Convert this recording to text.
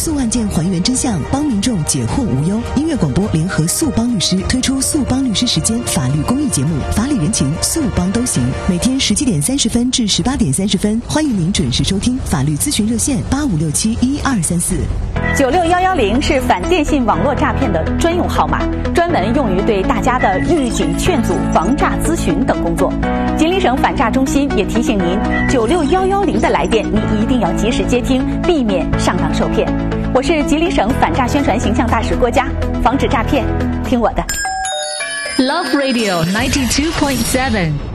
诉案件还原真相，帮民众解惑无忧。音乐广播联合速帮律师推出速帮律师时间法律公益节目，法理人情速帮都行，每天17点30分至18点30分，欢迎您准时收听法律咨询热线85671234。96110是反电信网络诈骗的专用号码，专门用于对大家的预警劝阻、防诈咨询等工作。吉林省反诈中心也提醒您，96110的来电您一定要及时接听，避免上当受骗。我是吉林省反诈宣传形象大使郭佳，防止诈骗，听我的。 Love Radio 92.7